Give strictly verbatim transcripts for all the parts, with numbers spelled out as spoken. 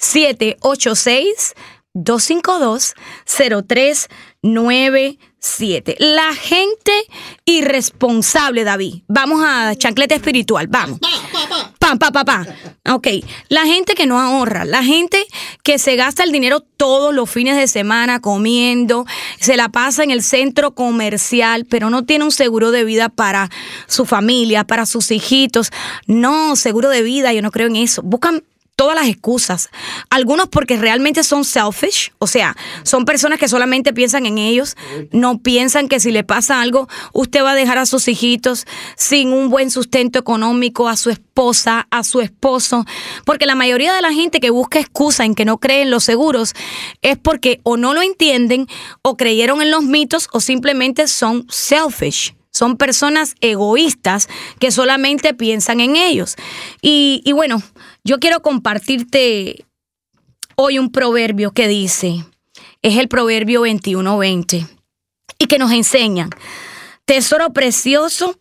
siete ocho seis, dos cinco dos, cero tres nueve siete. La gente irresponsable, David. Vamos a chancleta espiritual, vamos. Pa, pa, pa, pa. Ok, la gente que no ahorra, la gente que se gasta el dinero todos los fines de semana comiendo, se la pasa en el centro comercial, pero no tiene un seguro de vida para su familia, para sus hijitos. No, seguro de vida, yo no creo en eso. Buscan todas las excusas. Algunos porque realmente son selfish, o sea, son personas que solamente piensan en ellos, no piensan que si le pasa algo, usted va a dejar a sus hijitos sin un buen sustento económico, a su esposa, a su esposo, porque la mayoría de la gente que busca excusa en que no cree en los seguros es porque o no lo entienden, o creyeron en los mitos, o simplemente son selfish. Son personas egoístas que solamente piensan en ellos. Y, y bueno, yo quiero compartirte hoy un proverbio que dice, es el proverbio veintiuno veinte, y que nos enseña, tesoro precioso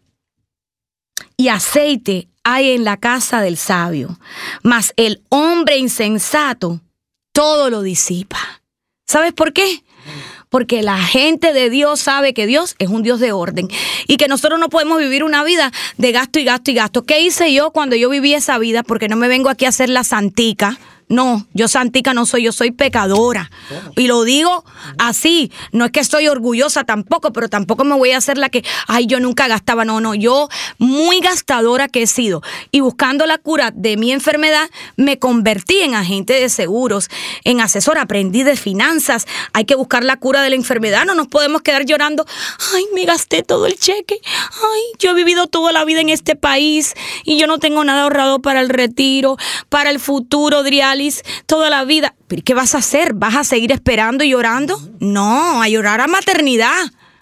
y aceite hay en la casa del sabio, mas el hombre insensato todo lo disipa. ¿Sabes por qué? Porque la gente de Dios sabe que Dios es un Dios de orden y que nosotros no podemos vivir una vida de gasto y gasto y gasto. ¿Qué hice yo cuando yo viví esa vida? Porque no me vengo aquí a hacer la santica. No, yo santica no soy, yo soy pecadora. Y lo digo así, no es que estoy orgullosa tampoco, pero tampoco me voy a hacer la que, ay, yo nunca gastaba. No, no, yo muy gastadora que he sido. Y buscando la cura de mi enfermedad, me convertí en agente de seguros, en asesor, aprendí de finanzas. Hay que buscar la cura de la enfermedad, no nos podemos quedar llorando. Ay, me gasté todo el cheque. Ay, yo he vivido toda la vida en este país y yo no tengo nada ahorrado para el retiro, para el futuro, Drial. Toda la vida. ¿Pero qué vas a hacer? ¿Vas a seguir esperando y llorando? No, a llorar a maternidad.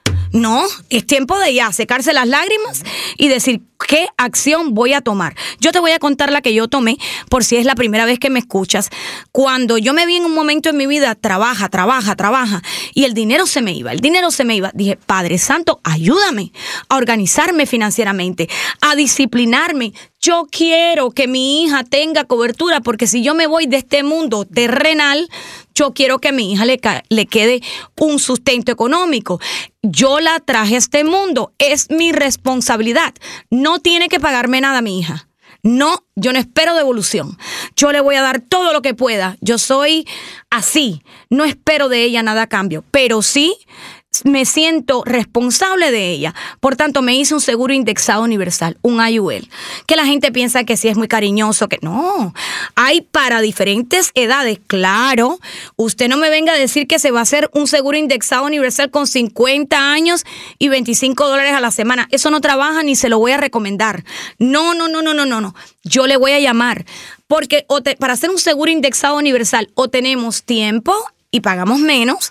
No, es tiempo de ya secarse las lágrimas y decir qué acción voy a tomar. Yo te voy a contar la que yo tomé por si es la primera vez que me escuchas. Cuando yo me vi en un momento en mi vida, trabaja, trabaja, trabaja, y el dinero se me iba, el dinero se me iba. Dije, Padre Santo, ayúdame a organizarme financieramente, a disciplinarme. Yo quiero que mi hija tenga cobertura, porque si yo me voy de este mundo terrenal, yo quiero que a mi hija le, le quede un sustento económico. Yo la traje a este mundo, es mi responsabilidad. No tiene que pagarme nada mi hija. No, yo no espero devolución. Yo le voy a dar todo lo que pueda. Yo soy así. No espero de ella nada a cambio, pero sí me siento responsable de ella. Por tanto, me hice un seguro indexado universal, un I U L, que la gente piensa que sí es muy cariñoso, que no. Hay para diferentes edades, claro. Usted no me venga a decir que se va a hacer un seguro indexado universal con cincuenta años y veinticinco dólares a la semana. Eso no trabaja ni se lo voy a recomendar. No, no, no, no, no, no, no. Yo le voy a llamar, porque o te, para hacer un seguro indexado universal o tenemos tiempo y pagamos menos,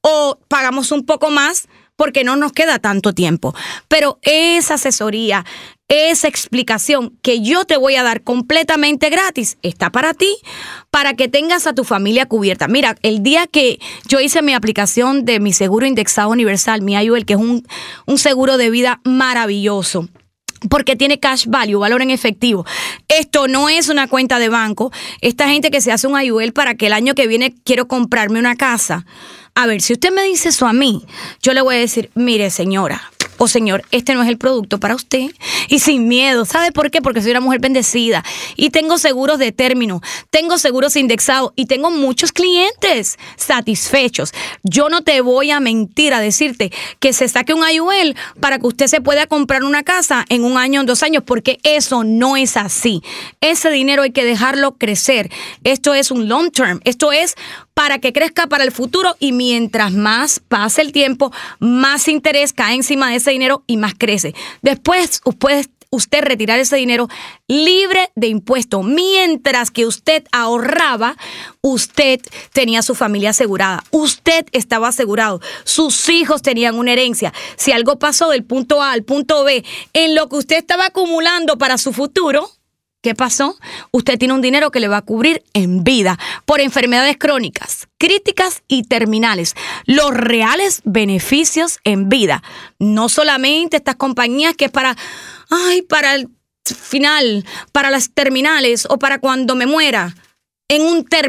o pagamos un poco más porque no nos queda tanto tiempo. Pero esa asesoría, esa explicación que yo te voy a dar completamente gratis, está para ti, para que tengas a tu familia cubierta. Mira, el día que yo hice mi aplicación de mi seguro indexado universal, mi I U L, que es un, un seguro de vida maravilloso, porque tiene cash value, valor en efectivo. Esto no es una cuenta de banco. Esta gente que se hace un I U L para que el año que viene quiero comprarme una casa. A ver, si usted me dice eso a mí, yo le voy a decir, mire, señora o señor, este no es el producto para usted. Y sin miedo. ¿Sabe por qué? Porque soy una mujer bendecida y tengo seguros de término, tengo seguros indexados y tengo muchos clientes satisfechos. Yo no te voy a mentir a decirte que se saque un I U L para que usted se pueda comprar una casa en un año o en dos años, porque eso no es así. Ese dinero hay que dejarlo crecer. Esto es un long term. Esto es para que crezca para el futuro, y mientras más pase el tiempo, más interés cae encima de ese dinero y más crece. Después puede usted retirar ese dinero libre de impuestos. Mientras que usted ahorraba, usted tenía su familia asegurada. Usted estaba asegurado. Sus hijos tenían una herencia. Si algo pasó del punto A al punto B, en lo que usted estaba acumulando para su futuro, ¿qué pasó? Usted tiene un dinero que le va a cubrir en vida por enfermedades crónicas, críticas y terminales. Los reales beneficios en vida. No solamente estas compañías que es para, ay, para el final, para las terminales o para cuando me muera. En un término.